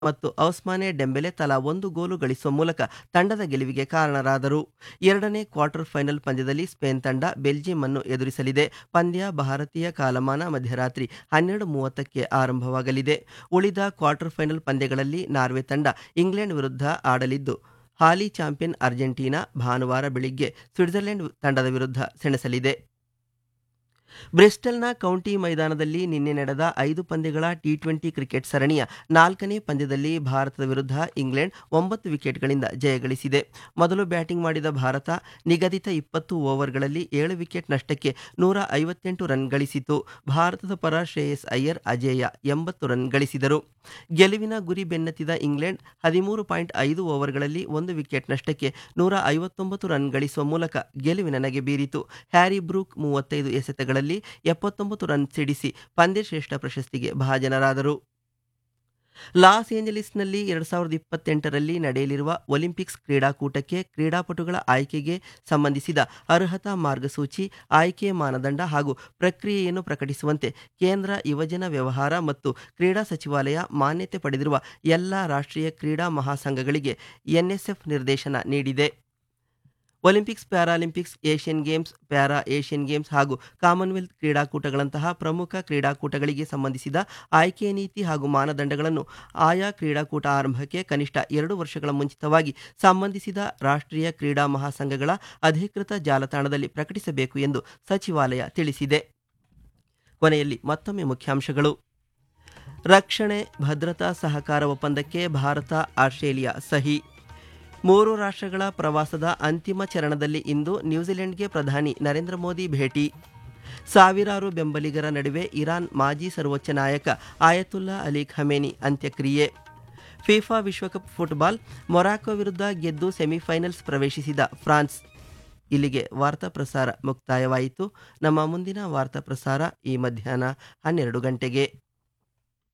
ಮತ್ತು ಔಸ್ಮಾನೆ ಡೆಂಬೆಲೆ ತಲಾ ಒಂದು ಗೋಲು ಗಳಿಸುವ ಮೂಲಕ ತಂಡದ ಗೆಲುವಿಗೆ ಕಾರಣರಾದರು. ಎರಡನೇ ಕ್ವಾರ್ಟರ್ ಫೈನಲ್ ಪಂದ್ಯದಲ್ಲಿ ಸ್ಪೇನ್ ತಂಡ ಬೆಲ್ಜಿಯಂ ಅನ್ನು ಎದುರಿಸಲಿದೆ. ಪಂದ್ಯ ಭಾರತೀಯ ಕಾಲಮಾನ ಮಧ್ಯರಾತ್ರಿ 12:30ಕ್ಕೆ ಆರಂಭವಾಗಲಿದೆ. ಉಳಿದ ಕ್ವಾರ್ಟರ್ ಫೈನಲ್ ಪಂದ್ಯಗಳಲ್ಲಿ ನಾರ್ವೆ ತಂಡ ಇಂಗ್ಲೆಂಡ್ ವಿರುದ್ಧ ಆಡಲಿದ್ದು, ಹಾಲಿ ಚಾಂಪಿಯನ್ ಅರ್ಜೆಂಟೀನಾ ಭಾನುವಾರ ಬೆಳಿಗ್ಗೆ ಸ್ವಿಟ್ಜರ್ಲೆಂಡ್ ತಂಡದ ವಿರುದ್ಧ ಸೆಣಸಲಿದೆ. ಬ್ರಿಸ್ಟಲ್ನ ಕೌಂಟಿ ಮೈದಾನದಲ್ಲಿ ನಿನ್ನೆ ನಡೆದ 5 ಪಂದ್ಯಗಳ ಟಿ20 ಕ್ರಿಕೆಟ್ ಸರಣಿಯ 4ನೇ ಪಂದ್ಯದಲ್ಲಿ ಭಾರತದ ವಿರುದ್ಧ ಇಂಗ್ಲೆಂಡ್ 9 ವಿಕೆಟ್ಗಳಿಂದ ಜಯಗಳಿಸಿದೆ. ಮೊದಲು ಬ್ಯಾಟಿಂಗ್ ಮಾಡಿದ ಭಾರತ ನಿಗದಿತ 20 ಓವರ್ಗಳಲ್ಲಿ 7 ವಿಕೆಟ್ ನಷ್ಟಕ್ಕೆ 158 ರನ್ ಗಳಿಸಿತು. ಭಾರತದ ಪರ ಶ್ರೇಯಸ್ ಅಯ್ಯರ್ ಅಜೇಯ 80 ರನ್ ಗಳಿಸಿದರು. ಗೆಲುವಿನ ಗುರಿ ಬೆನ್ನತ್ತಿದ ಇಂಗ್ಲೆಂಡ್ 13.5 ಓವರ್ಗಳಲ್ಲಿ 1 ವಿಕೆಟ್ ನಷ್ಟಕ್ಕೆ 159 ರನ್ ಗಳಿಸುವ ಮೂಲಕ ಗೆಲುವಿನ ನಗೆ ಬೀರಿತು. ಹ್ಯಾರಿ ಬ್ರೂಕ್ 35 ಎಸೆತಗಳಲ್ಲಿ 79 ರನ್ ಸಿಡಿಸಿ ಪಂದ್ಯಶ್ರೇಷ್ಠ ಪ್ರಶಸ್ತಿಗೆ ಭಾಜನರಾದರು. ಲಾಸ್ ಏಂಜಲೀಸ್ನಲ್ಲಿ 2028ರಲ್ಲಿ ನಡೆಯಲಿರುವ ಒಲಿಂಪಿಕ್ಸ್ ಕ್ರೀಡಾಕೂಟಕ್ಕೆ ಕ್ರೀಡಾಪಟುಗಳ ಆಯ್ಕೆಗೆ ಸಂಬಂಧಿಸಿದ ಅರ್ಹತಾ ಮಾರ್ಗಸೂಚಿ, ಆಯ್ಕೆ ಮಾನದಂಡ ಹಾಗೂ ಪ್ರಕ್ರಿಯೆಯನ್ನು ಪ್ರಕಟಿಸುವಂತೆ ಕೇಂದ್ರ ಯುವಜನ ವ್ಯವಹಾರ ಮತ್ತು ಕ್ರೀಡಾ ಸಚಿವಾಲಯ ಮಾನ್ಯತೆ ಪಡೆದಿರುವ ಎಲ್ಲ ರಾಷ್ಟ್ರೀಯ ಕ್ರೀಡಾ ಮಹಾಸಂಘಗಳಿಗೆ ಎನ್ಎಸ್ಎಫ್ ನಿರ್ದೇಶನ ನೀಡಿದೆ. Olympics, Paralympics, Asian games, para Asian games ಹಾಗೂ ಕಾಮನ್ವೆಲ್ತ್ ಕ್ರೀಡಾಕೂಟಗಳಂತಹ ಪ್ರಮುಖ ಕ್ರೀಡಾಕೂಟಗಳಿಗೆ ಸಂಬಂಧಿಸಿದ ಆಯ್ಕೆ ನೀತಿ ಹಾಗೂ ಮಾನದಂಡಗಳನ್ನು ಆಯಾ ಕ್ರೀಡಾಕೂಟ ಆರಂಭಕ್ಕೆ ಕನಿಷ್ಠ 2 ವರ್ಷಗಳ ಮುಂಚಿತವಾಗಿ ಸಂಬಂಧಿಸಿದ ರಾಷ್ಟ್ರೀಯ ಕ್ರೀಡಾ ಮಹಾಸಂಘಗಳ ಅಧಿಕೃತ ಜಾಲತಾಣದಲ್ಲಿ ಪ್ರಕಟಿಸಬೇಕು ಎಂದು ಸಚಿವಾಲಯ ತಿಳಿಸಿದೆ. ಕೊನೆಯಲ್ಲಿ ಮತ್ತೊಮ್ಮೆ ಮುಖ್ಯಾಂಶಗಳು. ರಕ್ಷಣೆ, ಭದ್ರತಾ ಸಹಕಾರ ಒಪ್ಪಂದಕ್ಕೆ ಭಾರತ, ಆಸ್ಟ್ರೇಲಿಯಾ ಸಹಿ. 3 ರಾಷ್ಟ್ರಗಳ ಪ್ರವಾಸದ ಅಂತಿಮ ಚರಣದಲ್ಲಿ ಇಂದು ನ್ಯೂಜಿಲೆಂಡ್ಗೆ ಪ್ರಧಾನಿ ನರೇಂದ್ರ ಮೋದಿ ಭೇಟಿ. ಸಾವಿರಾರು ಬೆಂಬಲಿಗರ ನಡುವೆ ಇರಾನ್ ಮಾಜಿ ಸರ್ವೋಚ್ಚ ನಾಯಕ ಆಯತುಲ್ಲಾ ಅಲಿ ಖಮೇನಿ ಅಂತ್ಯಕ್ರಿಯೆ. ಫಿಫಾ ವಿಶ್ವಕಪ್ ಫುಟ್ಬಾಲ್, ಮೊರಾಕೊ ವಿರುದ್ಧ ಗೆದ್ದು ಸೆಮಿಫೈನಲ್ಸ್ ಪ್ರವೇಶಿಸಿದ ಫ್ರಾನ್ಸ್. ಇಲ್ಲಿಗೆ ವಾರ್ತಾ ಪ್ರಸಾರ ಮುಕ್ತಾಯವಾಯಿತು. ನಮ್ಮ ಮುಂದಿನ ವಾರ್ತಾ ಪ್ರಸಾರ ಈ ಮಧ್ಯಾಹ್ನ 12 ಗಂಟೆಗೆ.